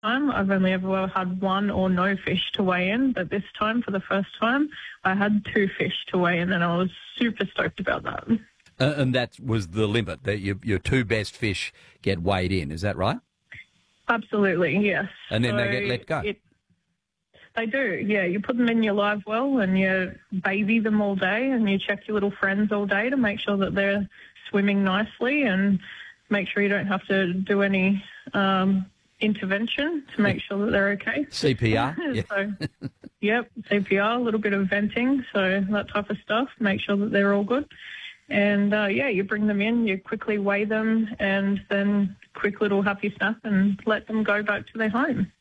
time. I've only ever had one or no fish to weigh in, but this time, for the first time, I had 2 fish to weigh in, and I was super stoked about that. And that was the limit, that your 2 best fish get weighed in, is that right? Absolutely, yes. And then they get let go? They do, yeah. You put them in your live well and you baby them all day, and you check your little friends all day to make sure that they're swimming nicely and make sure you don't have to do any intervention to make sure that they're okay. CPR? Yeah. So, yep, CPR, a little bit of venting, so that type of stuff, make sure that they're all good. And, you bring them in, you quickly weigh them, and then quick little happy snap and let them go back to their home.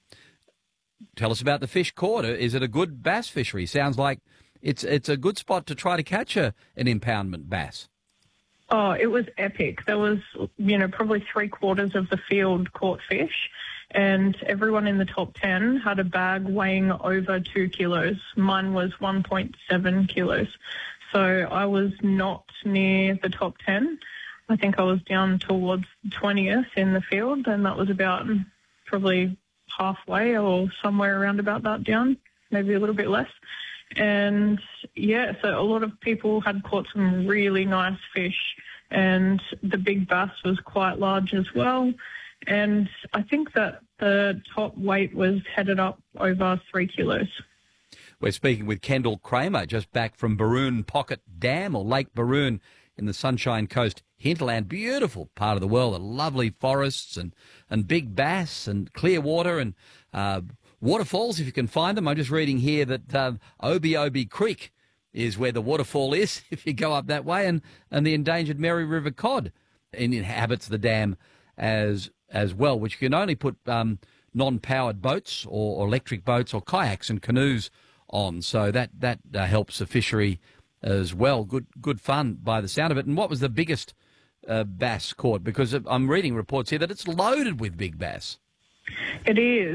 Tell us about the fish caught. Is it a good bass fishery? Sounds like it's a good spot to try to catch an impoundment bass. Oh, it was epic. There was, probably 3/4 of the field caught fish, and everyone in the top 10 had a bag weighing over 2 kilos. Mine was 1.7 kilos. So I was not near the top 10. I think I was down towards 20th in the field, and that was about probably halfway or somewhere around about that down, maybe a little bit less. And, so a lot of people had caught some really nice fish, and the big bass was quite large as well. And I think that the top weight was headed up over 3 kilos. We're speaking with Kendall Kramer, just back from Baroon Pocket Dam, or Lake Baroon in the Sunshine Coast hinterland. Beautiful part of the world, lovely forests and big bass and clear water and waterfalls if you can find them. I'm just reading here that Obi Obi Creek is where the waterfall is if you go up that way, and the endangered Mary River cod inhabits the dam as well, which you can only put non-powered boats or electric boats or kayaks and canoes on. So that helps the fishery as well. Good fun by the sound of it. And what was the biggest bass caught? Because I'm reading reports here that it's loaded with big bass. It is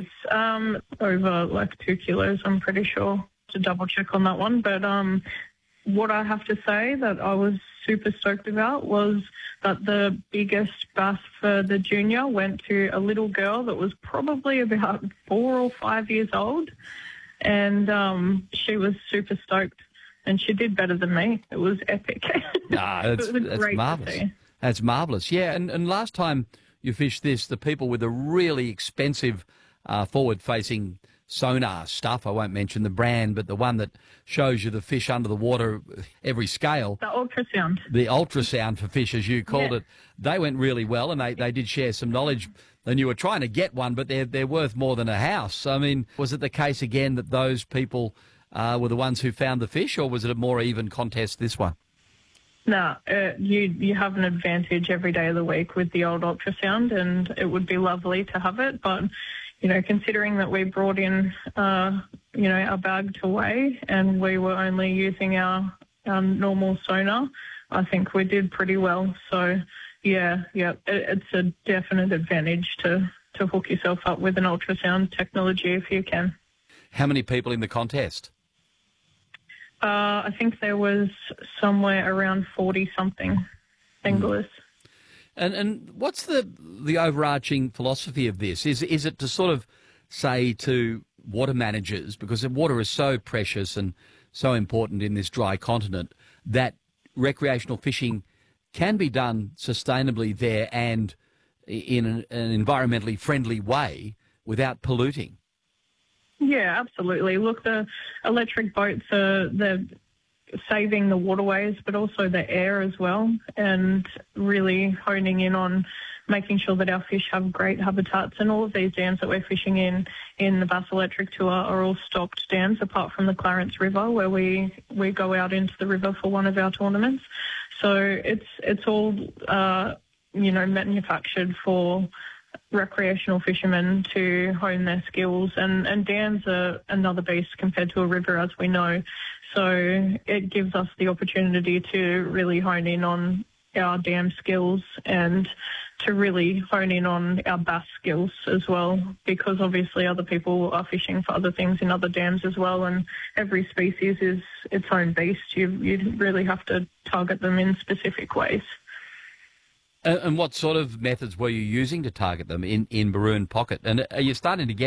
over like 2 kilos, I'm pretty sure, to double check on that one. But what I have to say that I was super stoked about was that the biggest bass for the junior went to a little girl that was probably about 4 or 5 years old. And she was super stoked, and she did better than me. It was epic. That's marvellous. That's marvellous. Yeah, and last time you fished this, the people with the really expensive forward-facing sonar stuff, I won't mention the brand, but the one that shows you the fish under the water, every scale. The ultrasound. The ultrasound for fish, as you called it. They went really well, and they did share some knowledge. And you were trying to get one, but they're worth more than a house. I mean, was it the case again that those people were the ones who found the fish, or was it a more even contest, this one? No, you have an advantage every day of the week with the old ultrasound, and it would be lovely to have it. But, considering that we brought in, our bag to weigh, and we were only using our normal sonar, I think we did pretty well. So, yeah, it's a definite advantage to hook yourself up with an ultrasound technology if you can. How many people in the contest? I think there was somewhere around 40-something anglers. And what's the overarching philosophy of this? Is it to sort of say to water managers, because water is so precious and so important in this dry continent, that recreational fishing can be done sustainably there and in an environmentally friendly way without polluting? Yeah, absolutely. Look, the electric boats they're saving the waterways, but also the air as well, and really honing in on making sure that our fish have great habitats. And all of these dams that we're fishing in the Bass Electric Tour are all stocked dams, apart from the Clarence River, where we go out into the river for one of our tournaments. So it's all manufactured for recreational fishermen to hone their skills, and dams are another beast compared to a river, as we know. So it gives us the opportunity to really hone in on our dam skills and to really hone in on our bass skills as well, because obviously other people are fishing for other things in other dams as well, and every species is its own beast. You really have to target them in specific ways. And what sort of methods were you using to target them in Baroon Pocket? And are you starting to get